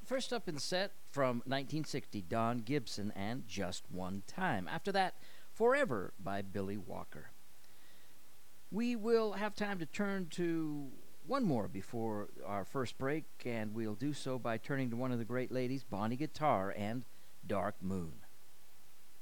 First up in the set from 1960, Don Gibson and Just One Time. After that, Forever by Billy Walker. We will have time to turn to one more before our first break, and we'll do so by turning to one of the great ladies, Bonnie Guitar and Dark Moon.